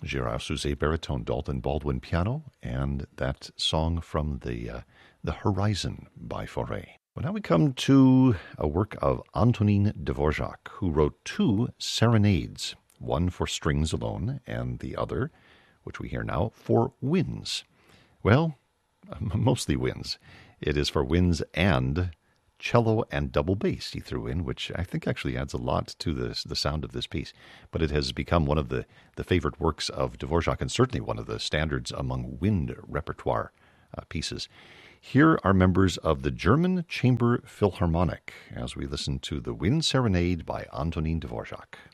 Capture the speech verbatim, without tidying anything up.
Gérard Souzet baritone, Dalton Baldwin piano, and that song from the uh, the Horizon by Fauré. Well, now we come to a work of Antonin Dvorak, who wrote two serenades, one for strings alone, and the other, which we hear now, for winds. Well, mostly winds. It is for winds and cello and double bass he threw in, which I think actually adds a lot to this, the sound of this piece. But it has become one of the, the favorite works of Dvorak, and certainly one of the standards among wind repertoire uh, pieces. Here are members of the German Chamber Philharmonic as we listen to the Wind Serenade by Antonin Dvorak.